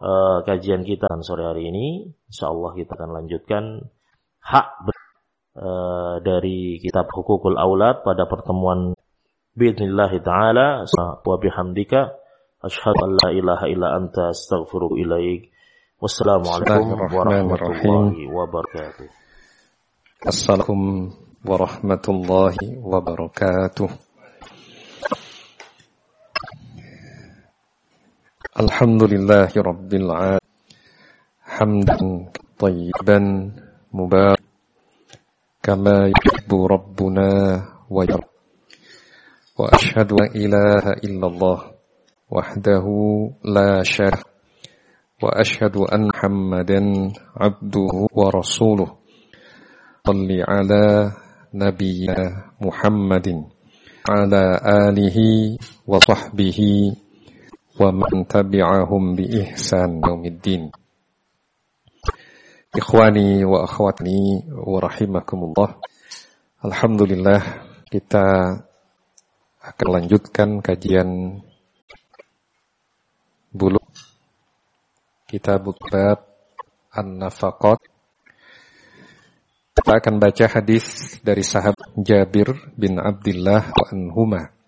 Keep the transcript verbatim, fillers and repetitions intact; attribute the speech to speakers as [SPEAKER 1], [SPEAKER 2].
[SPEAKER 1] uh, kajian kita sore hari ini. Insyaallah kita akan lanjutkan hak uh, dari kitab Hukukul Aulad pada pertemuan biidznillah taala. Wa bihamdika asyhadu an la ilaha illa anta astaghfiruka ilaik. Wassalamualaikum warahmatullahi wabarakatuh.
[SPEAKER 2] Assalamualaikum warahmatullahi wabarakatuh. Alhamdulillahi rabbil alamin. Hamdan tayyiban mubarak kama yuhibbu rabbuna wa yarda. Wa ashhadu an la ilaha illallah wahdahu la syarika wa ashhadu anna Muhammadan abduhu wa rasuluh. Shalli ala nabiyyina Muhammadin ala alihi wa sahbihi wa man tabi'ahum bi ihsan yaumiddin. Ikhwani wa akhwatni wa rahimakumullah. Alhamdulillah, kita akan lanjutkan kajian bulu Kitab Bab An-Nafaqat. Kita akan baca hadis dari sahabat Jabir bin Abdullah wa anhuma.